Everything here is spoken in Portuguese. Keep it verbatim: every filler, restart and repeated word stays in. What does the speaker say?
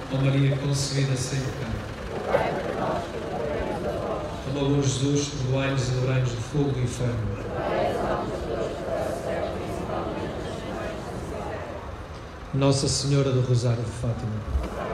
Ó Maria concebida sem pecado. Ó meu bom Jesus, perdoai-nos e livrai-nos do fogo do inferno. Nossa Senhora do Rosário de Fátima.